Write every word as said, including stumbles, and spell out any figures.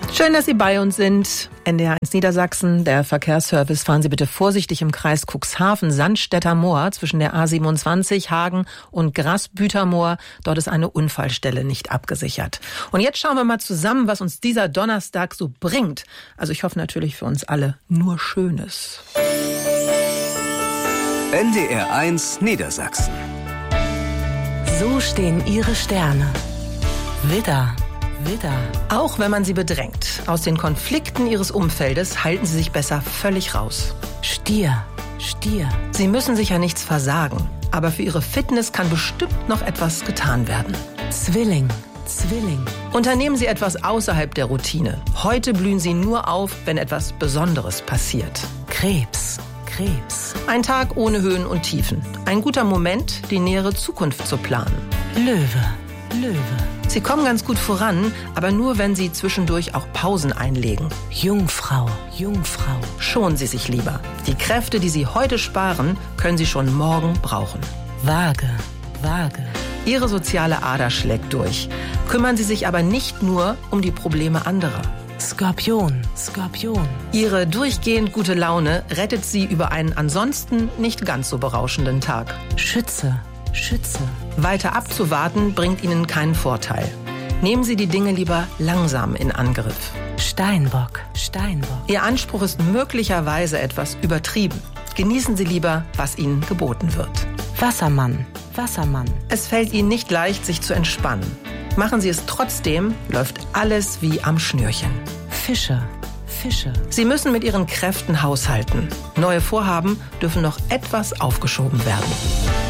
Schön, dass Sie bei uns sind. N D R eins Niedersachsen, der Verkehrsservice. Fahren Sie bitte vorsichtig im Kreis Cuxhaven, Sandstätter Moor zwischen der A siebenundzwanzig Hagen und Grasbüter Moor. Dort ist eine Unfallstelle nicht abgesichert. Und jetzt schauen wir mal zusammen, was uns dieser Donnerstag so bringt. Also ich hoffe natürlich für uns alle nur Schönes. N D R eins Niedersachsen. So stehen Ihre Sterne. Widder. Widder. Auch wenn man sie bedrängt, aus den Konflikten ihres Umfeldes halten sie sich besser völlig raus. Stier. Stier. Sie müssen sich ja nichts versagen, aber für ihre Fitness kann bestimmt noch etwas getan werden. Zwilling. Zwilling. Unternehmen Sie etwas außerhalb der Routine. Heute blühen Sie nur auf, wenn etwas Besonderes passiert. Krebs. Krebs. Ein Tag ohne Höhen und Tiefen. Ein guter Moment, die nähere Zukunft zu planen. Löwe. Löwe. Sie kommen ganz gut voran, aber nur, wenn Sie zwischendurch auch Pausen einlegen. Jungfrau. Jungfrau. Schonen Sie sich lieber. Die Kräfte, die Sie heute sparen, können Sie schon morgen brauchen. Waage. Waage. Ihre soziale Ader schlägt durch. Kümmern Sie sich aber nicht nur um die Probleme anderer. Skorpion. Skorpion. Ihre durchgehend gute Laune rettet Sie über einen ansonsten nicht ganz so berauschenden Tag. Schütze. Schütze. Weiter abzuwarten bringt Ihnen keinen Vorteil. Nehmen Sie die Dinge lieber langsam in Angriff. Steinbock. Steinbock. Ihr Anspruch ist möglicherweise etwas übertrieben. Genießen Sie lieber, was Ihnen geboten wird. Wassermann. Wassermann. Es fällt Ihnen nicht leicht, sich zu entspannen. Machen Sie es trotzdem, läuft alles wie am Schnürchen. Fische. Fische. Sie müssen mit Ihren Kräften haushalten. Neue Vorhaben dürfen noch etwas aufgeschoben werden.